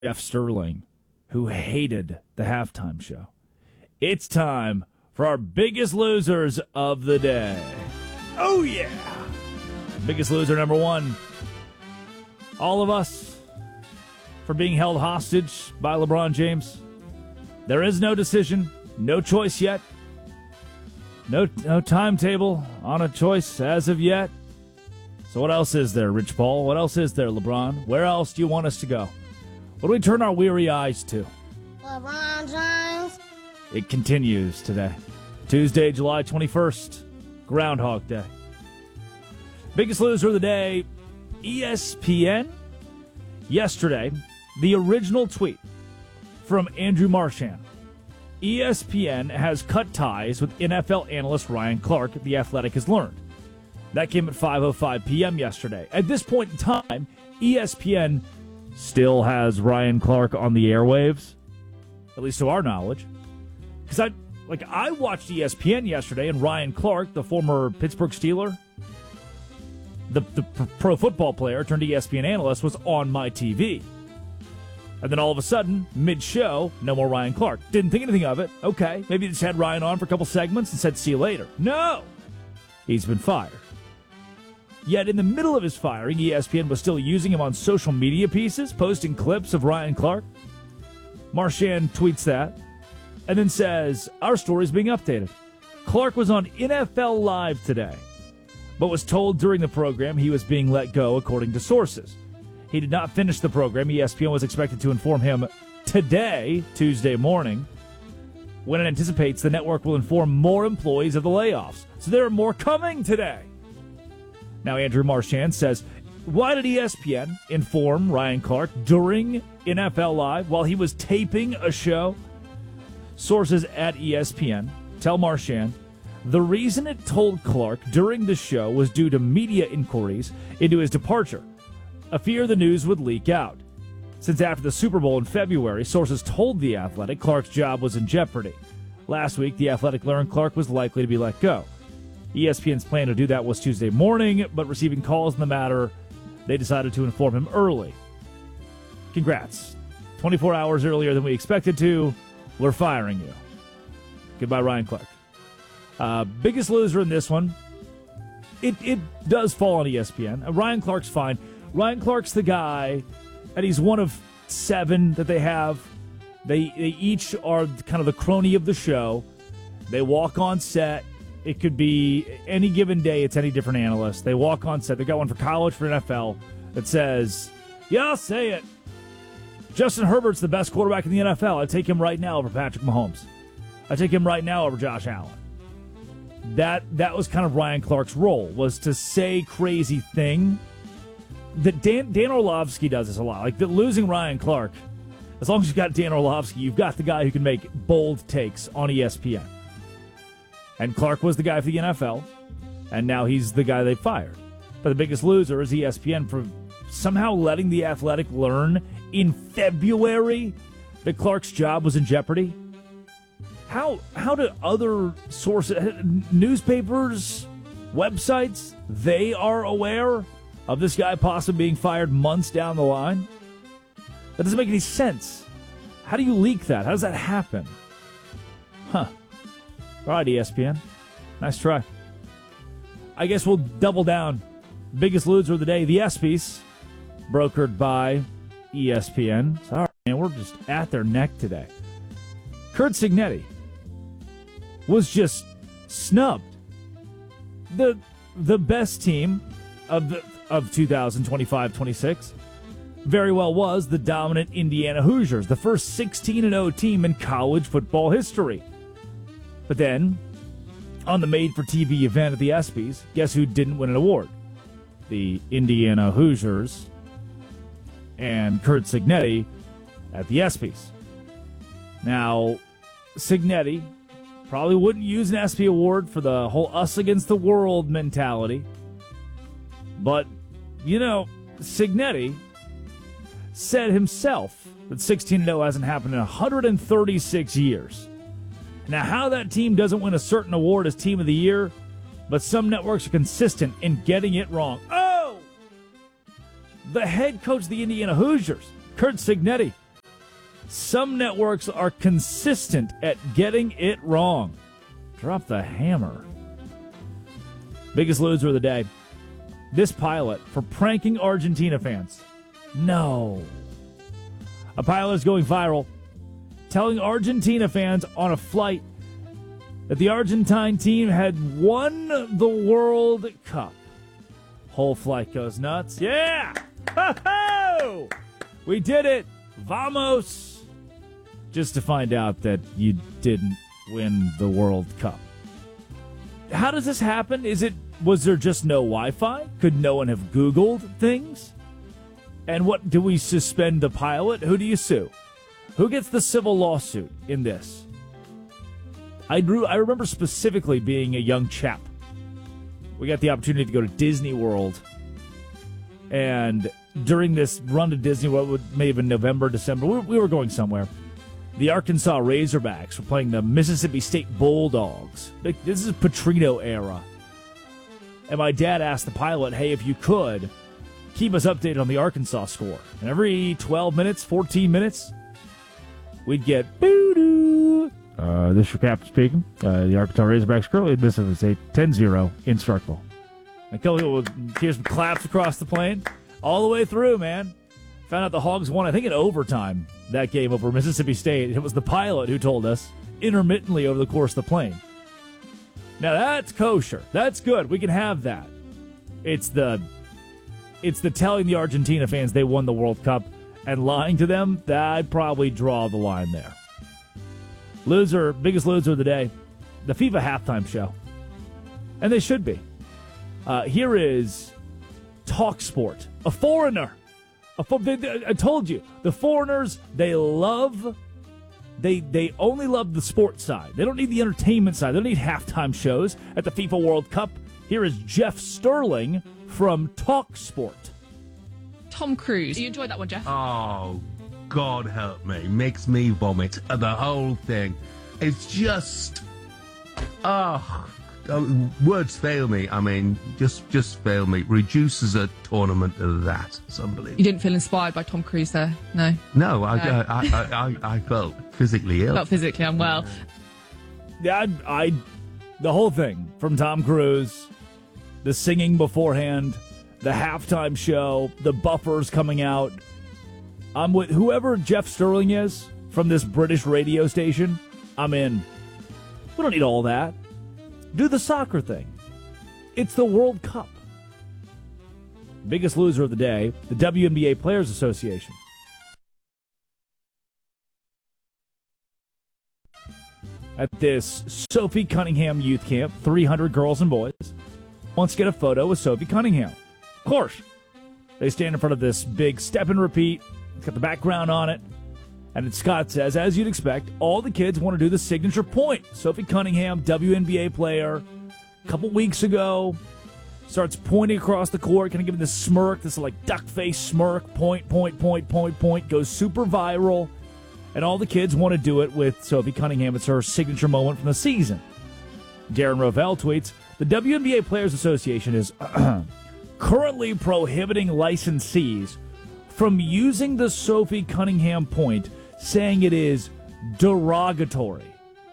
Jeff Sterling, who hated the halftime show. It's time for our biggest losers of the day. Oh, yeah. Biggest loser number one. All of us for being held hostage by LeBron James. There is no decision, no choice yet. No timetable on a choice as of yet. So what else is there, Rich Paul? What else is there, LeBron? Where else do you want us to go? What do we turn our weary eyes to? LeBron James. It continues today. Tuesday, July 21st, Groundhog Day. Biggest loser of the day, ESPN. Yesterday, the original tweet from Andrew Marchand. ESPN has cut ties with NFL analyst Ryan Clark, The Athletic has learned. That came at 5:05 p.m. yesterday. At this point in time, ESPN still has Ryan Clark on the airwaves, at least to our knowledge. Because I watched ESPN yesterday, and Ryan Clark, the former Pittsburgh Steeler, the pro football player turned ESPN analyst, was on my TV. And then all of a sudden, mid-show, no more Ryan Clark. Didn't think anything of it. Okay, maybe just had Ryan on for a couple segments and said, see you later. No! He's been fired. Yet in the middle of his firing, ESPN was still using him on social media pieces, posting clips of Ryan Clark. Marchand tweets that and then says, our story's being updated. Clark was on NFL Live today, but was told during the program he was being let go, according to sources. He did not finish the program. ESPN was expected to inform him today, Tuesday morning, when it anticipates the network will inform more employees of the layoffs. So there are more coming today. Now, Andrew Marchand says, why did ESPN inform Ryan Clark during NFL Live while he was taping a show? Sources at ESPN tell Marchand the reason it told Clark during the show was due to media inquiries into his departure, a fear the news would leak out. Since after the Super Bowl in February, sources told The Athletic Clark's job was in jeopardy. Last week, The Athletic learned Clark was likely to be let go. ESPN's plan to do that was Tuesday morning, but receiving calls in the matter, they decided to inform him early. Congrats. 24 hours earlier than we expected to, we're firing you. Goodbye, Ryan Clark. Biggest loser in this one, it does fall on ESPN. Ryan Clark's fine. Ryan Clark's the guy, and he's one of 7 that they have. They each are kind of the crony of the show. They walk on set. It could be any given day, it's any different analyst. They walk on set. They got one for college, for NFL, that says, yeah, I'll say it. Justin Herbert's the best quarterback in the NFL. I take him right now over Patrick Mahomes. I take him right now over Josh Allen. That was kind of Ryan Clark's role, was to say crazy thing. That Dan Orlovsky does this a lot. Like, losing Ryan Clark, as long as you've got Dan Orlovsky, you've got the guy who can make bold takes on ESPN. And Clark was the guy for the NFL, and now he's the guy they fired. But the biggest loser is ESPN for somehow letting The Athletic learn in February that Clark's job was in jeopardy. How do other sources, newspapers, websites, they are aware of this guy possibly being fired months down the line? That doesn't make any sense. How do you leak that? How does that happen? Huh. All right, ESPN. Nice try. I guess we'll double down. Biggest loser of the day, the ESPYs, brokered by ESPN. Sorry, man, we're just at their neck today. Curt Cignetti was just snubbed. The best team of 2025-26 very well was the dominant Indiana Hoosiers, the first 16-0 team in college football history. But then, on the made-for-TV event at the ESPYs, guess who didn't win an award? The Indiana Hoosiers and Curt Cignetti at the ESPYs. Now, Cignetti probably wouldn't use an ESPY award for the whole us against the world mentality. But, Cignetti said himself that 16-0 hasn't happened in 136 years. Now, how that team doesn't win a certain award as Team of the Year, but some networks are consistent in getting it wrong. Oh! The head coach of the Indiana Hoosiers, Curt Cignetti, Some networks are consistent at getting it wrong. Drop the hammer. Biggest loser of the day. This pilot for pranking Argentina fans. No. A pilot is going viral, telling Argentina fans on a flight that the Argentine team had won the World Cup. Whole flight goes nuts. Yeah! Ho-ho! We did it! Vamos! Just to find out that you didn't win the World Cup. How does this happen? Was there just no Wi-Fi? Could no one have Googled things? And what, do we suspend the pilot? Who do you sue? Who gets the civil lawsuit in this? I remember specifically being a young chap. We got the opportunity to go to Disney World. And during this run to Disney World, may have been November, December, we were going somewhere. The Arkansas Razorbacks were playing the Mississippi State Bulldogs. This is Petrino era. And my dad asked the pilot, hey, if you could, keep us updated on the Arkansas score. And every 12 minutes, 14 minutes, we'd get boo-doo. This is your captain speaking. The Arkansas Razorbacks currently this is a 10-0 in Starkville. And Kelly will hear some claps across the plane. All the way through, man. Found out the Hogs won, I think, in overtime that game over Mississippi State. It was the pilot who told us intermittently over the course of the plane. Now, that's kosher. That's good. We can have that. It's the telling the Argentina fans they won the World Cup and lying to them, that I'd probably draw the line there. Biggest loser of the day, the FIFA halftime show. And they should be. Here is TalkSport, a foreigner. I told you, the foreigners, they only love the sports side. They don't need the entertainment side. They don't need halftime shows at the FIFA World Cup. Here is Jeff Sterling from TalkSport. Tom Cruise. You enjoyed that one, Jeff? Oh, God help me. Makes me vomit. The whole thing. It's just... words fail me. I mean, just fail me. Reduces a tournament to that. It's unbelievable. You didn't feel inspired by Tom Cruise there? No? No, I felt physically ill. Felt physically unwell. Yeah, the whole thing, from Tom Cruise, the singing beforehand, the halftime show, the buffers coming out. I'm with whoever Jeff Sterling is from this British radio station. I'm in. We don't need all that. Do the soccer thing. It's the World Cup. Biggest loser of the day, the WNBA Players Association. At this Sophie Cunningham youth camp, 300 girls and boys wants to get a photo with Sophie Cunningham. Of course, they stand in front of this big step and repeat. It's got the background on it. And Scott says, as you'd expect, all the kids want to do the signature point. Sophie Cunningham, WNBA player, a couple weeks ago, starts pointing across the court, kind of giving this smirk, this like duck face smirk, point, goes super viral. And all the kids want to do it with Sophie Cunningham. It's her signature moment from the season. Darren Rovell tweets, the WNBA Players Association is currently prohibiting licensees from using the Sophie Cunningham point, saying it is derogatory.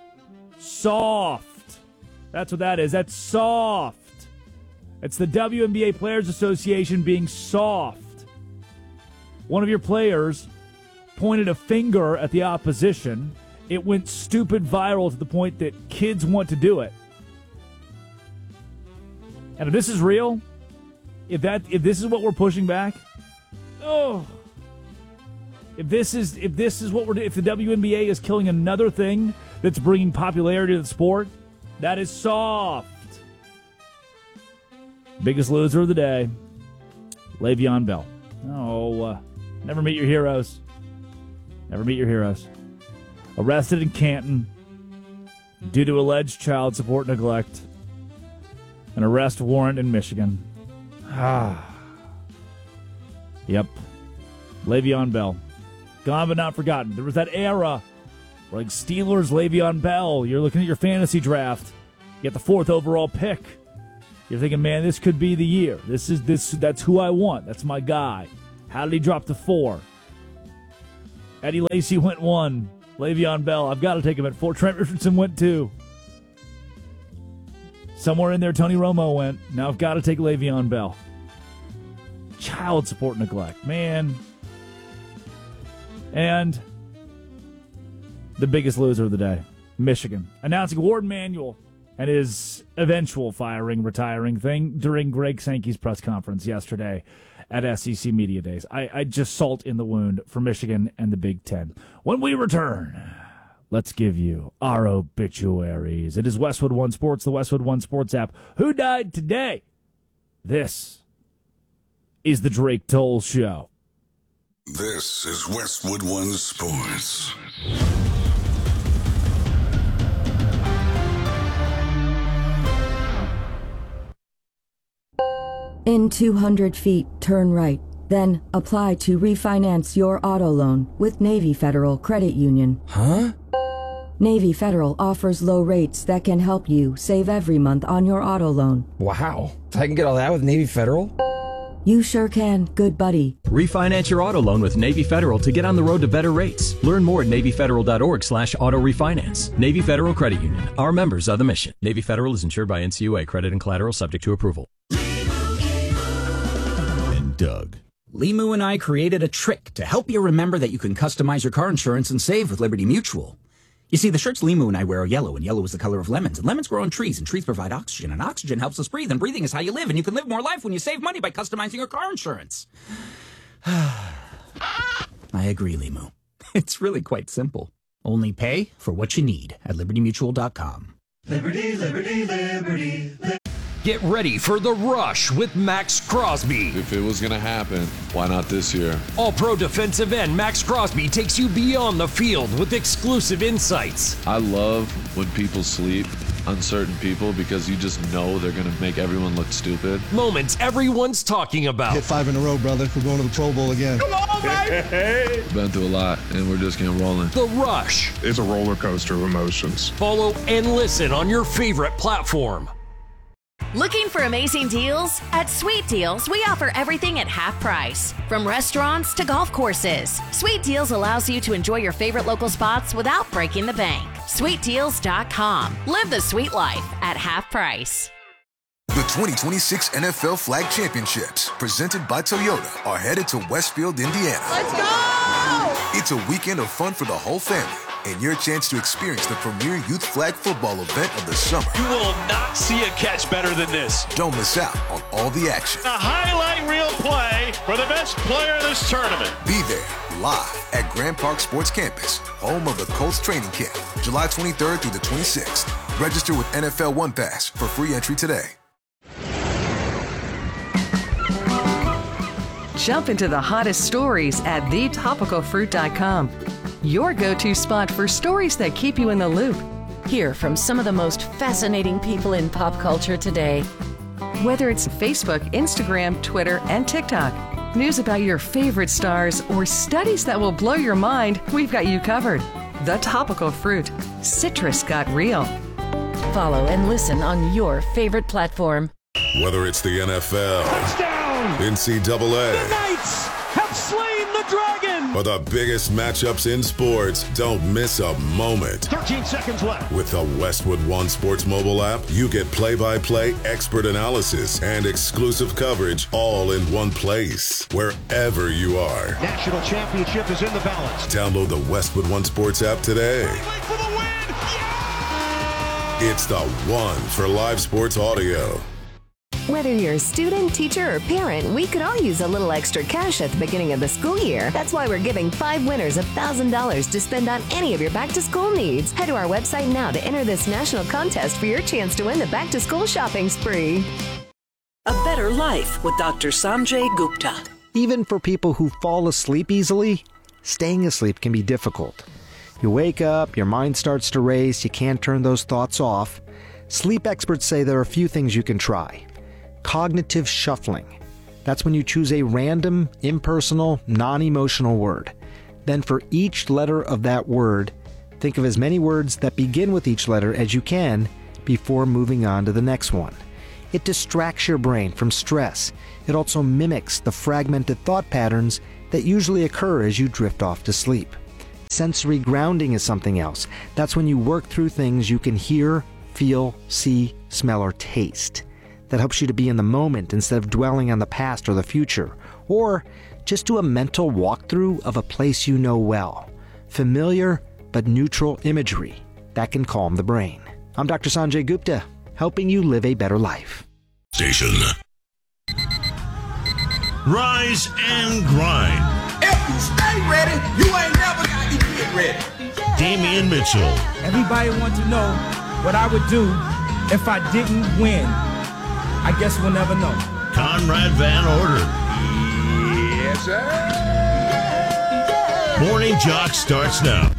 Soft. That's what that is. That's soft. It's the WNBA Players Association being soft. One of your players pointed a finger at the opposition. It went stupid viral to the point that kids want to do it. And if this is real, if this is what we're pushing back, if the WNBA is killing another thing that's bringing popularity to the sport, that is soft. Biggest loser of the day, Le'Veon Bell. Never meet your heroes. Never meet your heroes. Arrested in Canton due to alleged child support neglect. An arrest warrant in Michigan. Yep. Le'Veon Bell. Gone but not forgotten. There was that era where, like, Steelers, Le'Veon Bell, you're looking at your fantasy draft. You get the 4th overall pick. You're thinking, man, this could be the year. That's who I want. That's my guy. How did he drop to 4? Eddie Lacy went 1. Le'Veon Bell, I've got to take him at 4. Trent Richardson went 2. Somewhere in there, Tony Romo went. Now I've got to take Le'Veon Bell. Child support neglect, man. And the biggest loser of the day, Michigan, announcing Warden Manuel and his eventual retiring thing during Greg Sankey's press conference yesterday at SEC Media Days. I just salt in the wound for Michigan and the Big Ten. When we return, let's give you our obituaries. It is Westwood One Sports, the Westwood One Sports app. Who died today? This is the Drake Toll Show. This is Westwood One Sports. In 200 feet, turn right. Then apply to refinance your auto loan with Navy Federal Credit Union. Huh? Navy Federal offers low rates that can help you save every month on your auto loan. Wow. I can get all that with Navy Federal? You sure can, good buddy. Refinance your auto loan with Navy Federal to get on the road to better rates. Learn more at NavyFederal.org/auto refinance. Navy Federal Credit Union. Our members are the mission. Navy Federal is insured by NCUA. Credit and collateral subject to approval. And Doug. Limu and I created a trick to help you remember that you can customize your car insurance and save with Liberty Mutual. You see, the shirts Limu and I wear are yellow, and yellow is the color of lemons, and lemons grow on trees, and trees provide oxygen, and oxygen helps us breathe, and breathing is how you live, and you can live more life when you save money by customizing your car insurance. I agree, Limu. It's really quite simple. Only pay for what you need at LibertyMutual.com. Liberty, liberty, liberty, liberty. Get ready for The Rush with Max Crosby. If it was going to happen, why not this year? All-pro defensive end Max Crosby takes you beyond the field with exclusive insights. I love when people sleep, uncertain people, because you just know they're going to make everyone look stupid. Moments everyone's talking about. Hit 5 in a row, brother. We're going to the Pro Bowl again. Come on, baby! Been through a lot, and we're just getting rolling. The Rush. It's a roller coaster of emotions. Follow and listen on your favorite platform. Looking for amazing deals? At Sweet Deals, we offer everything at half price. From restaurants to golf courses, Sweet Deals allows you to enjoy your favorite local spots without breaking the bank. SweetDeals.com. Live the sweet life at half price. The 2026 NFL Flag Championships, presented by Toyota, are headed to Westfield, Indiana. Let's go! It's a weekend of fun for the whole family, and your chance to experience the premier youth flag football event of the summer. You will not see a catch better than this. Don't miss out on all the action. A highlight reel play for the best player in this tournament. Be there live at Grand Park Sports Campus, home of the Colts training camp, July 23rd through the 26th. Register with NFL One Pass for free entry today. Jump into the hottest stories at thetopicalfruit.com. Your go-to spot for stories that keep you in the loop. Hear from some of the most fascinating people in pop culture today. Whether it's Facebook, Instagram, Twitter, and TikTok, news about your favorite stars, or studies that will blow your mind, we've got you covered. The Topical Fruit. Citrus got real. Follow and listen on your favorite platform. Whether it's the NFL, touchdown, NCAA, the Knights have slain the dragon, or the biggest matchups in sports, don't miss a moment. 13 seconds left. With the Westwood One Sports mobile app, you get play-by-play expert analysis and exclusive coverage all in one place, wherever you are. National championship is in the balance. Download the Westwood One Sports app today. For the win. Yeah! It's the one for live sports audio. Whether you're a student, teacher, or parent, we could all use a little extra cash at the beginning of the school year. That's why we're giving 5 winners $1,000 to spend on any of your back-to-school needs. Head to our website now to enter this national contest for your chance to win the back-to-school shopping spree. A better life with Dr. Sanjay Gupta. Even for people who fall asleep easily, staying asleep can be difficult. You wake up, your mind starts to race, you can't turn those thoughts off. Sleep experts say there are a few things you can try. Cognitive shuffling. That's when you choose a random, impersonal, non-emotional word. Then for each letter of that word, think of as many words that begin with each letter as you can before moving on to the next one. It distracts your brain from stress. It also mimics the fragmented thought patterns that usually occur as you drift off to sleep. Sensory grounding is something else. That's when you work through things you can hear, feel, see, smell, or taste. That helps you to be in the moment instead of dwelling on the past or the future. Or just do a mental walkthrough of a place you know well. Familiar but neutral imagery. That can calm the brain. I'm Dr. Sanjay Gupta, helping you live a better life. Station. Rise and grind. If you stay ready, you ain't never got to get ready. Damian Mitchell. Everybody wants to know what I would do if I didn't win. I guess we'll never know. Conrad Van Order. Yes, sir. Morning Jock starts now.